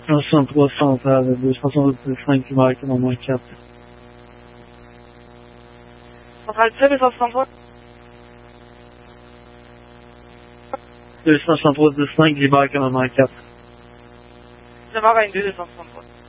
163 centrale, 265 km en moins 4. Centrale C, 263. 263, 15 km en moins 4. Démarre 22, 263.